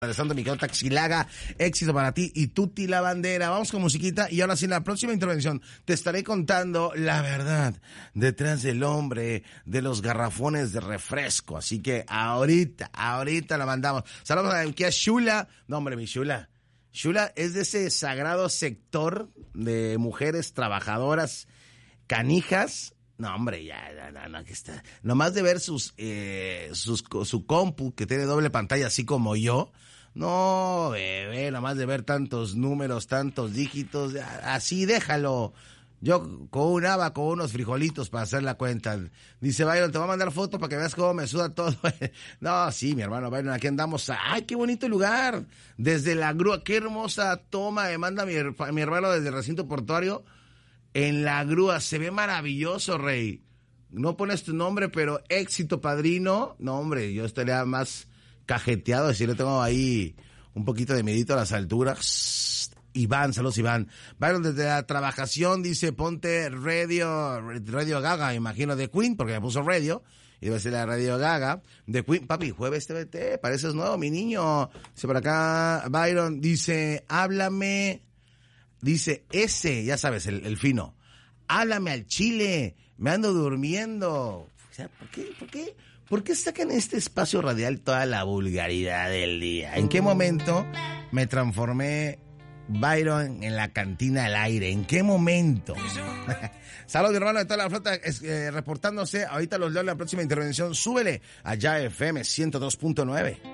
Alessandro Miguel Taxilaga, éxito para ti y Tuti la Bandera. Vamos con musiquita y ahora sí en la próxima intervención te estaré contando la verdad detrás del hombre de los garrafones de refresco. Así que ahorita la mandamos. Saludos aquí a Shula. No, hombre, mi Shula. Shula es de ese sagrado sector de mujeres trabajadoras canijas. No, hombre, no, aquí está. Nomás de ver su compu, que tiene doble pantalla, así como yo. No, bebé, nomás de ver tantos números, tantos dígitos, así déjalo. Yo con un haba, con unos frijolitos para hacer la cuenta. Dice Byron, te voy a mandar fotos para que veas cómo me suda todo. No, sí, mi hermano Byron, aquí andamos. ¡Ay, qué bonito lugar! Desde la grúa, qué hermosa toma me manda mi hermano desde el recinto portuario. En la grúa, se ve maravilloso, Rey. No pones tu nombre, pero éxito, padrino. No, hombre, yo estaría más cajeteado, si le tengo ahí un poquito de miedito a las alturas. Iván, saludos Iván. Byron, desde la trabajación, dice, ponte Radio Gaga, imagino, de Queen, porque me puso radio. Y debe ser la Radio Gaga de Queen. Papi, jueves TVT, pareces nuevo, mi niño. Dice por acá, Byron, dice, háblame... Dice, ya sabes, el fino. Háblame al chile, me ando durmiendo. O sea, ¿Por qué sacan en este espacio radial toda la vulgaridad del día? ¿En qué momento me transformé Byron en la cantina al aire? ¿En qué momento? Saludos, hermano de toda la flota, reportándose. Ahorita los leo en la próxima intervención. Súbele allá FM 102.9.